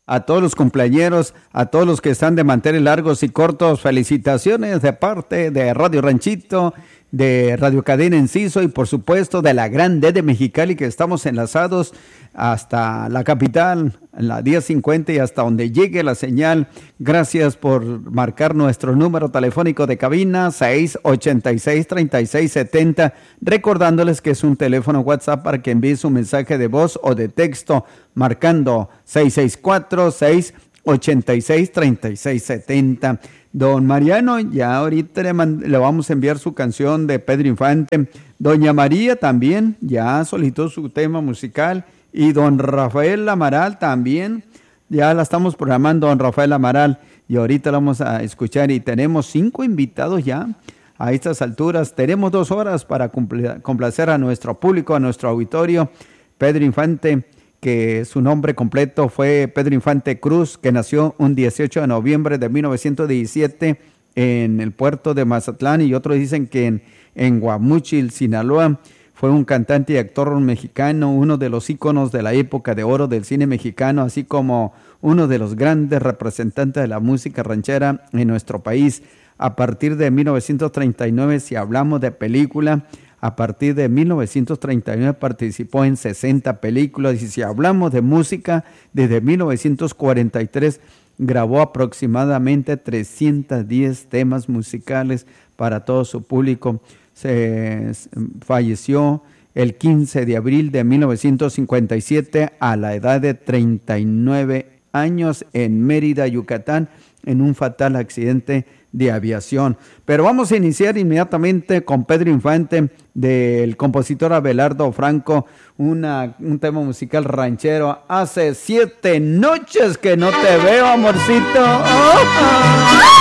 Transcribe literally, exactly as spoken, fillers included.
a todos los cumpleañeros, a todos los que están de manteles largos y cortos, felicitaciones de parte de Radio Ranchito, de Radio Cadena Enciso y por supuesto de la Gran D de Mexicali, que estamos enlazados hasta la capital, en la diez cincuenta y hasta donde llegue la señal. Gracias por marcar nuestro número telefónico de cabina seis ochenta y seis, treinta y seis setenta, recordándoles que es un teléfono WhatsApp para que envíe su mensaje de voz o de texto marcando seis seis cuatro, seis ochenta y seis, treinta y seis setenta. Don Mariano, ya ahorita le, mand- le vamos a enviar su canción de Pedro Infante. Doña María también ya solicitó su tema musical. Y don Rafael Amaral también, ya la estamos programando, don Rafael Amaral. Y ahorita la vamos a escuchar y tenemos cinco invitados ya a estas alturas. Tenemos dos horas para compl- complacer a nuestro público, a nuestro auditorio. Pedro Infante, que su nombre completo fue Pedro Infante Cruz, que nació un dieciocho de noviembre de mil novecientos diecisiete en el puerto de Mazatlán, y otros dicen que en, en Guamúchil, Sinaloa. Fue un cantante y actor mexicano, uno de los íconos de la época de oro del cine mexicano, así como uno de los grandes representantes de la música ranchera en nuestro país. A partir de mil novecientos treinta y nueve, si hablamos de película, a partir de mil novecientos treinta y nueve participó en sesenta películas, y si hablamos de música, desde mil novecientos cuarenta y tres grabó aproximadamente trescientos diez temas musicales para todo su público. Se falleció el quince de abril de mil novecientos cincuenta y siete a la edad de treinta y nueve años en Mérida, Yucatán, en un fatal accidente de aviación. Pero vamos a iniciar inmediatamente con Pedro Infante, del compositor Abelardo Franco, una, un tema musical ranchero. Hace siete noches que no te veo, amorcito. ¡Oh!